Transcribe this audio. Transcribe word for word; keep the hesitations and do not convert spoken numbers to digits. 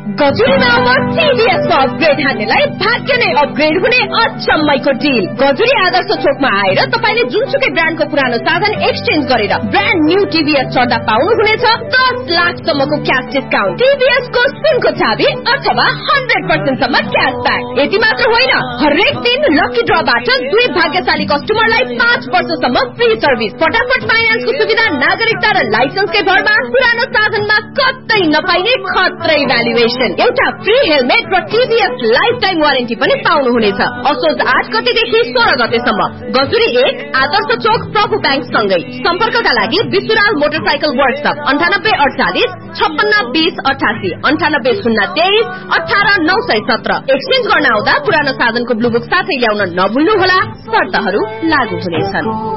गजुरीमा अब टिभीएस को अपग्रेड हान्नेलाई भाग्य नै अपग्रेड हुने अचम्मैको डिल। गजुरी आदर्श चोकमा आएर तपाईले जुनसुकै ब्रान्डको पुरानो साधन एक्सचेन्ज गरेर ब्रान्ड न्यू टिभीएस चढ्दा पाउनुहुनेछ दस लाख सम्मको क्याश डिस्काउन्ट, टिभीएस को सुनको चाबी अथवा हन्ड्रेड पर्सेन्ट सम्म क्यासब्याक। यति मात्र होइन, हरेक दिन लकी ड्रबाट दुई भाग्यशाली कस्टमरलाई पाँच वर्षसम्म फ्री सर्भिस, फटाफट फाइनान्सको सुविधा, नागरिकता र लाइसेन्सकै भरमा पुरानो साधनमा कतै नपाइने खत्रै भ्यालुएसन, एउटा फ्री हेलमेट र टिभीएस लाइफ टाइम वारेन्टी पनि पाउनुहुनेछ। असोज आठ गतेदेखि सोह्र गतेसम्म गजुरी एक आदर्श चोक प्रभु ब्याङ्क सँगै। सम्पर्कका लागि विशुराल मोटरसाइकल वर्कशप अन्ठानब्बे अडचालिस छप्पन्न बीस अठासी अन्ठानब्बे शून्य तेइस अठार नौ सय सत्र। एक्सचेन्ज गर्न आउँदा पुरानो साधनको ब्लुबुक साथै ल्याउन नभुल्नुहोला, शर्तहरू लागू हुनेछन्।